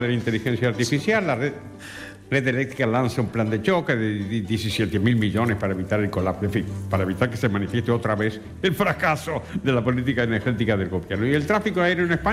de la inteligencia artificial, la red eléctrica lanza un plan de choque de 17.000 millones para evitar el colapso, en fin, para evitar que se manifieste otra vez el fracaso de la política energética del gobierno. Y el tráfico aéreo en España